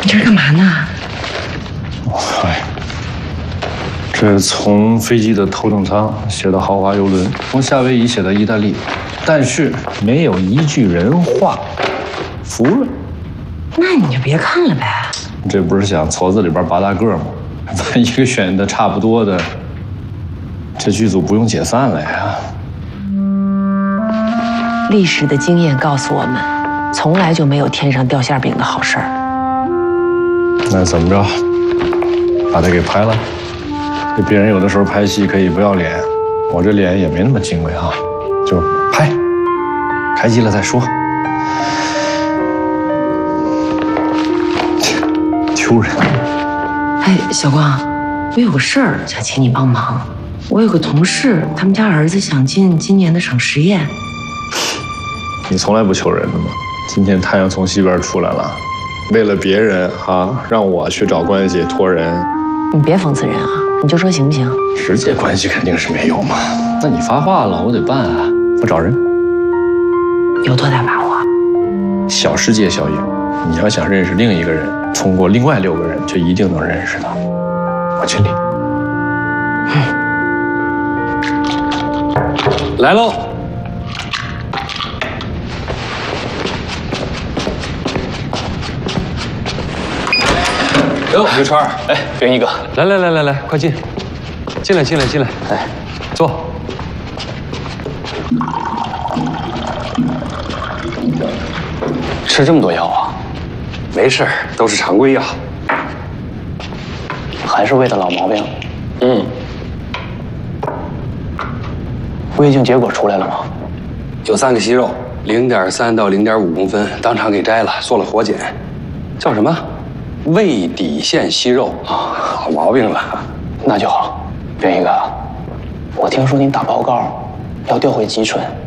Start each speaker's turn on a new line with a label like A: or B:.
A: 你这是干嘛呢？
B: 哎，这从飞机的头等舱写到豪华游轮，从夏威夷写到意大利，但是没有一句人话，服了。
A: 那你就别看了呗。
B: 这不是想矬子里边拔大个吗？万一个选的差不多的，这剧组不用解散了呀。
A: 历史的经验告诉我们，从来就没有天上掉馅饼的好事儿。
B: 那怎么着？把他给拍了？这别人有的时候拍戏可以不要脸，我这脸也没那么金贵啊，就拍，开机了再说。丢人！
A: 哎，小光，我有个事儿想请你帮忙。我有个同事，他们家儿子想进今年的省实验。
B: 你从来不求人的吗？今天太阳从西边出来了，为了别人啊，让我去找关系托人。
A: 你别讽刺人啊，你就说行不行？
B: 直接关系肯定是没有嘛。那你发话了，我得办啊。我找人，
A: 有多大把握？
B: 小世界效应。你要想认识另一个人，通过另外6个人就一定能认识他。我尽力。来喽！
C: 哟，刘川，哎，袁一哥，
D: 来，快进来，哎，坐。
C: 吃这么多药啊？
D: 没事，都是常规药。
C: 还是胃的老毛病。胃镜结果出来了吗？
D: 有3个息肉，0.3到0.5公分，当场给摘了，做了活检，叫什么？胃底腺息肉啊，好毛病了。
C: 那就好，袁一哥，我听说您打报告要调回吉春，